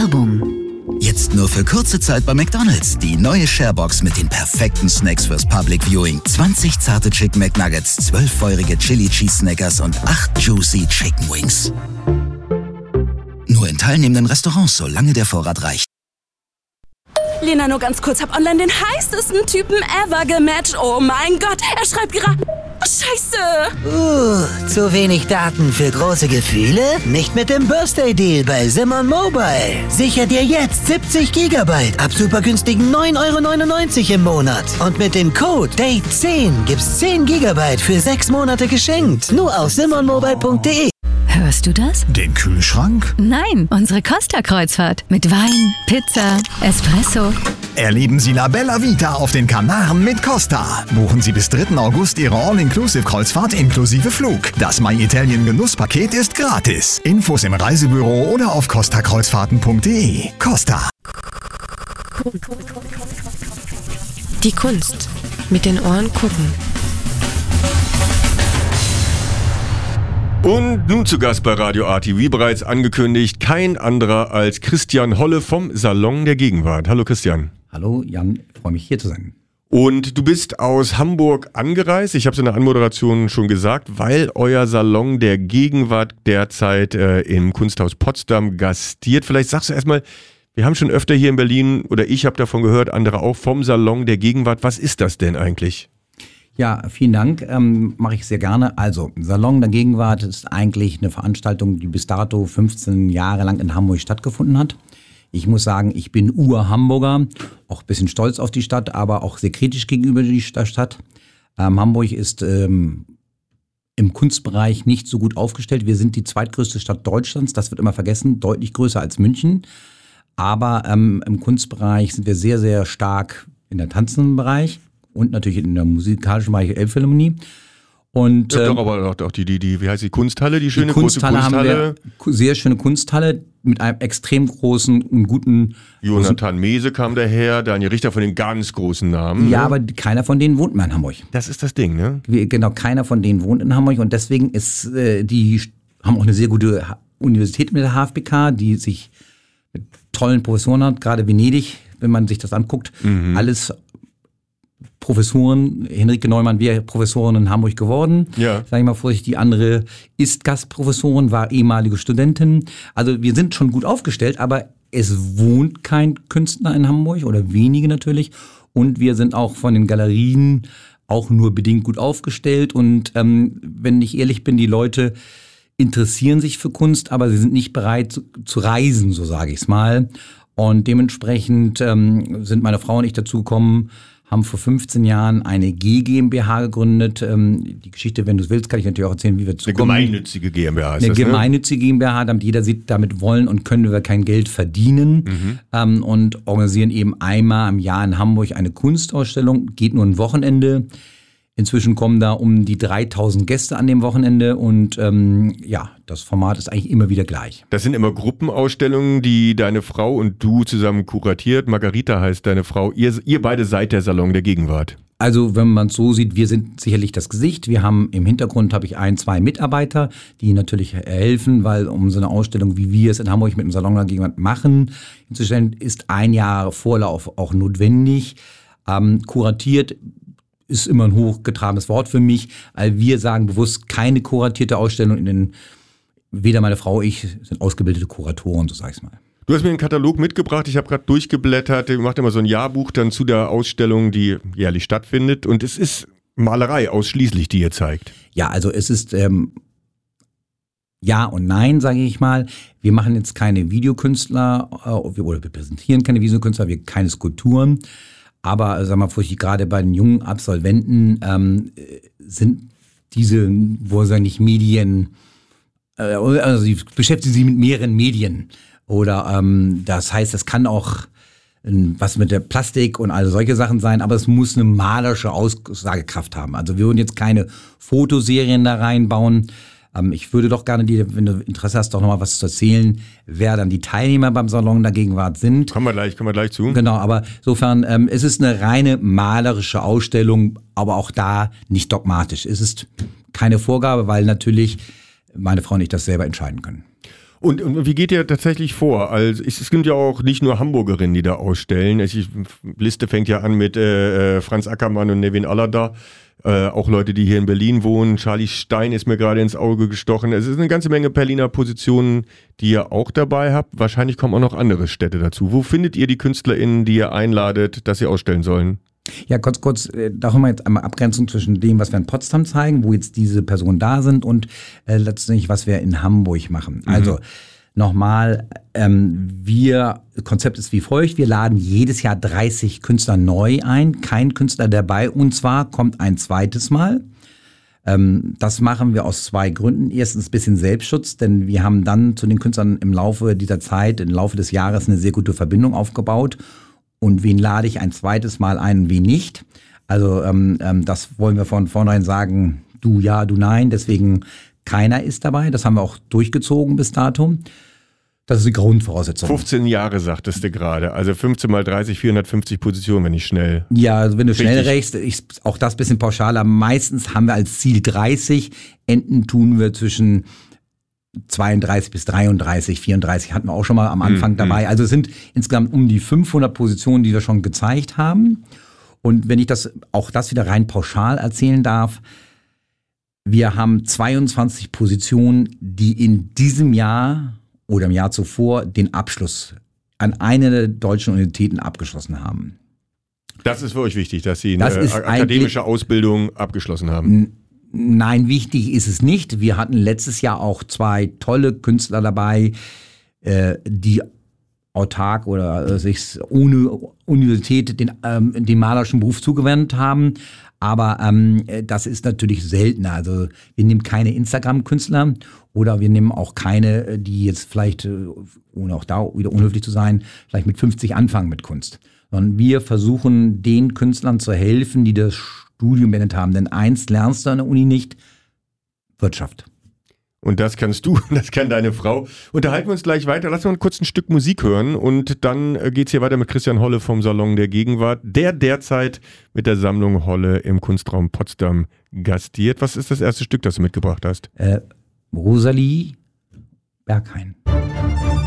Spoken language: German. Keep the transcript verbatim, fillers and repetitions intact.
Werbung. Jetzt nur für kurze Zeit bei McDonald's. Die neue Sharebox mit den perfekten Snacks fürs Public Viewing. zwanzig zarte Chicken McNuggets, zwölf feurige Chili Cheese Snackers und acht Juicy Chicken Wings. Nur in teilnehmenden Restaurants, solange der Vorrat reicht. Lena, nur ganz kurz, hab online den heißesten Typen ever gematcht. Oh mein Gott, er schreibt gerade... Scheiße! Uh, zu wenig Daten für große Gefühle? Nicht mit dem Birthday-Deal bei Simon Mobile. Sicher dir jetzt siebzig Gigabyte ab super günstigen neun Euro neunundneunzig im Monat. Und mit dem Code Date zehn gibt's zehn Gigabyte für sechs Monate geschenkt. Nur auf simon mobile punkt de. Hörst du das? Den Kühlschrank? Nein, unsere Costa-Kreuzfahrt. Mit Wein, Pizza, Espresso. Erleben Sie La Bella Vita auf den Kanaren mit Costa. Buchen Sie bis dritten August Ihre All-Inclusive-Kreuzfahrt inklusive Flug. Das My Italien Genusspaket ist gratis. Infos im Reisebüro oder auf costa kreuzfahrten punkt de. Costa. Die Kunst. Mit den Ohren gucken. Und nun zu Gast bei Radio Arti, wie bereits angekündigt, kein anderer als Christian Holle vom Salon der Gegenwart. Hallo Christian. Hallo Jan, ich freue mich hier zu sein. Und du bist aus Hamburg angereist, ich habe es in der Anmoderation schon gesagt, weil euer Salon der Gegenwart derzeit äh, im Kunsthaus Potsdam gastiert. Vielleicht sagst du erstmal, wir haben schon öfter hier in Berlin, oder ich habe davon gehört, andere auch, vom Salon der Gegenwart. Was ist das denn eigentlich? Ja, vielen Dank, ähm, mache ich sehr gerne. Also, Salon der Gegenwart ist eigentlich eine Veranstaltung, die bis dato fünfzehn Jahre lang in Hamburg stattgefunden hat. Ich muss sagen, ich bin Ur-Hamburger, auch ein bisschen stolz auf die Stadt, aber auch sehr kritisch gegenüber der Stadt. Ähm, Hamburg ist ähm, im Kunstbereich nicht so gut aufgestellt. Wir sind die zweitgrößte Stadt Deutschlands, das wird immer vergessen, deutlich größer als München. Aber ähm, im Kunstbereich sind wir sehr, sehr stark in der tanzenden Bereich. Und natürlich in der musikalischen Bereich Elbphilharmonie. Und, ja, ähm, doch, aber auch, auch die, die, die, wie heißt die Kunsthalle, die schöne die Kunsthalle große Kunsthalle. Haben wir, sehr schöne Kunsthalle mit einem extrem großen und guten... Jonathan Mese kam daher, Daniel Richter von den ganz großen Namen. Ja, ne? aber keiner von denen wohnt mehr in Hamburg. Das ist das Ding, ne? Wir, genau, keiner von denen wohnt in Hamburg und deswegen ist äh, die haben auch eine sehr gute Universität mit der H F B K, die sich mit tollen Professoren hat, gerade Venedig, wenn man sich das anguckt, mhm. alles... Professoren, Henrike Neumann wäre Professorin in Hamburg geworden. Ja. Sag ich mal vorsichtig, die andere ist Gastprofessorin, war ehemalige Studentin. Also wir sind schon gut aufgestellt, aber es wohnt kein Künstler in Hamburg oder wenige natürlich. Und wir sind auch von den Galerien auch nur bedingt gut aufgestellt. Und ähm, wenn ich ehrlich bin, die Leute interessieren sich für Kunst, aber sie sind nicht bereit zu, zu reisen, so sage ich es mal. Und dementsprechend ähm, sind meine Frau und ich dazu gekommen, haben vor fünfzehn Jahren eine G GmbH gegründet. Ähm, die Geschichte, wenn du es willst, kann ich natürlich auch erzählen, wie wir zu kommen. Eine gemeinnützige GmbH ist Eine das, gemeinnützige ne? GmbH, damit jeder sieht, damit wollen und können wir kein Geld verdienen. Mhm. Ähm, und organisieren eben einmal im Jahr in Hamburg eine Kunstausstellung. Geht nur ein Wochenende. Inzwischen kommen da um die dreitausend Gäste an dem Wochenende und ähm, ja, das Format ist eigentlich immer wieder gleich. Das sind immer Gruppenausstellungen, die deine Frau und du zusammen kuratiert. Margarita heißt deine Frau. Ihr, ihr beide seid der Salon der Gegenwart. Also wenn man es so sieht, wir sind sicherlich das Gesicht. Wir haben im Hintergrund habe ich ein, zwei Mitarbeiter, die natürlich helfen, weil um so eine Ausstellung, wie wir es in Hamburg mit dem Salon der Gegenwart machen, inzwischen ist ein Jahr Vorlauf auch notwendig. Ähm, kuratiert ist immer ein hochgetragenes Wort für mich, weil wir sagen bewusst keine kuratierte Ausstellung, in den, weder meine Frau und ich sind ausgebildete Kuratoren, so sag ich es mal. Du hast mir einen Katalog mitgebracht, ich habe gerade durchgeblättert, ihr macht immer so ein Jahrbuch dann zu der Ausstellung, die jährlich stattfindet und es ist Malerei ausschließlich, die ihr zeigt. Ja, also es ist ähm, ja und nein, sage ich mal. Wir machen jetzt keine Videokünstler äh, oder wir präsentieren keine Videokünstler, wir keine Skulpturen. Aber sag mal, gerade bei den jungen Absolventen ähm, sind diese, wo sagen nicht Medien, äh, also sie beschäftigen sich mit mehreren Medien. Oder ähm, das heißt, es kann auch äh, was mit der Plastik und all solche Sachen sein, aber es muss eine malerische Aussagekraft haben. Also wir würden jetzt keine Fotoserien da reinbauen. Ähm, ich würde doch gerne, die, wenn du Interesse hast, doch nochmal was zu erzählen, wer dann die Teilnehmer beim Salon der Gegenwart sind. Kommen wir gleich, kommen wir gleich zu. Genau, aber insofern, ähm, es ist eine reine malerische Ausstellung, aber auch da nicht dogmatisch. Es ist keine Vorgabe, weil natürlich meine Frau und ich das selber entscheiden können. Und, und wie geht ihr tatsächlich vor? Also es, es gibt ja auch nicht nur Hamburgerinnen, die da ausstellen. Die Liste fängt ja an mit äh, Franz Ackermann und Nevin Allada. Äh, auch Leute, die hier in Berlin wohnen. Charlie Stein ist mir gerade ins Auge gestochen. Es ist eine ganze Menge Berliner Positionen, die ihr auch dabei habt. Wahrscheinlich kommen auch noch andere Städte dazu. Wo findet ihr die KünstlerInnen, die ihr einladet, dass sie ausstellen sollen? Ja, kurz, kurz, da haben wir jetzt einmal Abgrenzung zwischen dem, was wir in Potsdam zeigen, wo jetzt diese Personen da sind und äh, letztendlich, was wir in Hamburg machen. Mhm. Also nochmal, ähm, wir, Konzept ist wie folgt, wir laden jedes Jahr dreißig Künstler neu ein, kein Künstler dabei und zwar kommt ein zweites Mal. Ähm, das machen wir aus zwei Gründen. Erstens ein bisschen Selbstschutz, denn wir haben dann zu den Künstlern im Laufe dieser Zeit, im Laufe des Jahres eine sehr gute Verbindung aufgebaut. Und wen lade ich ein zweites Mal ein, wen nicht. Also ähm, ähm, das wollen wir von vornherein sagen, du ja, du nein. Deswegen keiner ist dabei. Das haben wir auch durchgezogen bis dato. Das ist die Grundvoraussetzung. fünfzehn Jahre sagtest du gerade. Also fünfzehn mal dreißig, vierhundertfünfzig Positionen, wenn ich schnell. Ja, also wenn du schnell Richtig. rechnest, ich, auch das bisschen pauschaler. Meistens haben wir als Ziel dreißig. Enden tun wir zwischen zweiunddreißig bis dreiunddreißig, vierunddreißig hatten wir auch schon mal am Anfang mhm. dabei. Also es sind insgesamt um die fünfhundert Positionen, die wir schon gezeigt haben. Und wenn ich das auch das wieder rein pauschal erzählen darf, wir haben zweiundzwanzig Positionen, die in diesem Jahr oder im Jahr zuvor den Abschluss an eine der deutschen Universitäten abgeschlossen haben. Das ist für euch wichtig, dass Sie eine das akademische Ausbildung abgeschlossen haben. Nein, wichtig ist es nicht. Wir hatten letztes Jahr auch zwei tolle Künstler dabei, äh, die autark oder äh, sich ohne Universität den, ähm, den malerischen Beruf zugewendet haben. Aber ähm, das ist natürlich seltener. Also wir nehmen keine Instagram-Künstler oder wir nehmen auch keine, die jetzt vielleicht, ohne auch da wieder unhöflich zu sein, vielleicht mit fünfzig anfangen mit Kunst. Sondern wir versuchen den Künstlern zu helfen, die das Studium beendet haben. Denn eins lernst du an der Uni nicht, Wirtschaft. Und das kannst du, das kann deine Frau. Unterhalten wir uns gleich weiter. Lass uns kurz ein Stück Musik hören und dann geht's hier weiter mit Christian Holle vom Salon der Gegenwart, der derzeit mit der Sammlung Holle im Kunstraum Potsdam gastiert. Was ist das erste Stück, das du mitgebracht hast? Äh, Rosalie Berghain.